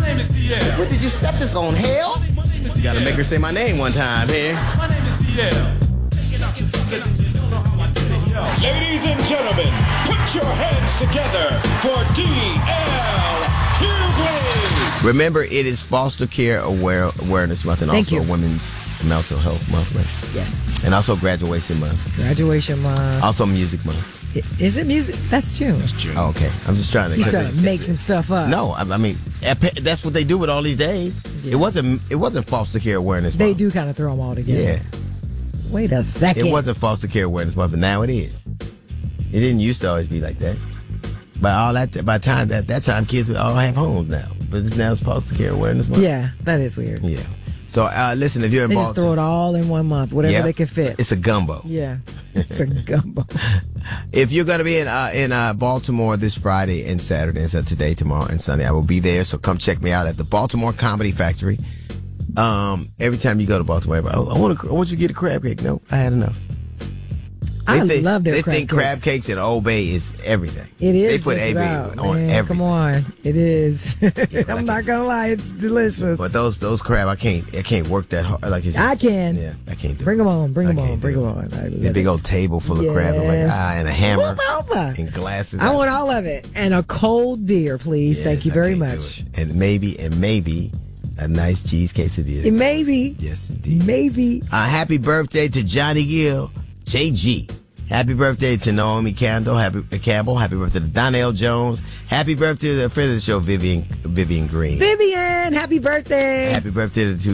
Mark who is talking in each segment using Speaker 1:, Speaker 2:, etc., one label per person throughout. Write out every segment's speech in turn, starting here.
Speaker 1: name is DL.
Speaker 2: What did you set this on, hell? You gotta make her say my name one time here.
Speaker 1: My name is DL.
Speaker 3: Ladies and gentlemen, put your hands together for D.L. Hughley.
Speaker 4: Remember, it is Foster Care Awareness Month and
Speaker 5: Thank
Speaker 4: also
Speaker 5: you.
Speaker 4: Women's Mental Health Month, right?
Speaker 5: Yes.
Speaker 4: And also Graduation Month.
Speaker 5: Graduation month.
Speaker 4: Also Music Month.
Speaker 5: Is it music? That's June.
Speaker 4: Oh, okay. I'm just trying to...
Speaker 5: You trying to make some stuff up.
Speaker 4: No, I mean, that's what they do with all these days.
Speaker 5: Yeah.
Speaker 4: It wasn't Foster Care Awareness Month.
Speaker 5: They do kind of throw them all together.
Speaker 4: Yeah.
Speaker 5: Wait a second.
Speaker 4: It wasn't Foster Care Awareness Month, but now it is. It didn't used to always be like that. By the time that time, kids would all have homes now. But now it's Foster Care Awareness Month.
Speaker 5: Yeah, that is weird.
Speaker 4: Yeah. So listen, if you're in
Speaker 5: They just throw it all in one month, whatever they can fit.
Speaker 4: It's a gumbo.
Speaker 5: Yeah, it's a gumbo.
Speaker 4: If you're going to be in Baltimore this Friday and Saturday, and so today, tomorrow, and Sunday, I will be there. So come check me out at the Baltimore Comedy Factory. Every time you go to Baltimore, I want you to get a crab cake. No, I had enough.
Speaker 5: I love their crab cakes.
Speaker 4: They think crab cakes at Old Bay is everything.
Speaker 5: It is.
Speaker 4: They put AB on everything.
Speaker 5: Come on, it is. I'm not gonna lie, it's delicious.
Speaker 4: But those crab, I can't work that hard. Like
Speaker 5: I can.
Speaker 4: Yeah, I can't do
Speaker 5: Bring
Speaker 4: it.
Speaker 5: them on. Bring them
Speaker 4: I
Speaker 5: on.
Speaker 4: can't
Speaker 5: Bring
Speaker 4: do
Speaker 5: them
Speaker 4: it.
Speaker 5: on.
Speaker 4: A big old table full of crab. I'm like, and a hammer.
Speaker 5: Move over.
Speaker 4: And glasses.
Speaker 5: I want all of it. And a cold beer, please.
Speaker 4: Yes,
Speaker 5: Thank you
Speaker 4: I
Speaker 5: very
Speaker 4: can't do
Speaker 5: much.
Speaker 4: it. And maybe a nice cheese quesadilla.
Speaker 5: Maybe.
Speaker 4: Yes, indeed.
Speaker 5: Maybe.
Speaker 4: Happy birthday to Johnny Gill, JG. Happy birthday to Naomi Campbell. Happy birthday to Donnell Jones. Happy birthday to the friend of the show, Vivian Green.
Speaker 5: Vivian, happy birthday.
Speaker 4: Happy birthday to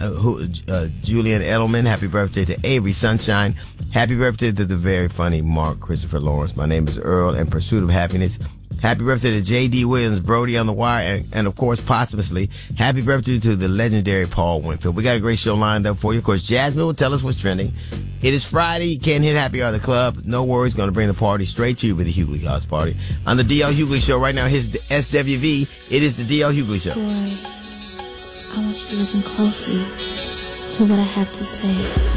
Speaker 4: Julian Edelman. Happy birthday to Avery Sunshine. Happy birthday to the very funny Mark Christopher Lawrence. My name is Earl, in pursuit of happiness. Happy birthday to J.D. Williams, Brody on the wire, and of course, posthumously, happy birthday to the legendary Paul Winfield. We got a great show lined up for you. Of course, Jasmine will tell us what's trending. It is Friday. You can't hit Happy Hour at the club. No worries. Going to bring the party straight to you with the Hughley House Party. On the D.L. Hughley Show right now, his SWV, it is the D.L. Hughley Show.
Speaker 6: Boy, I want you to listen closely to what I have to say.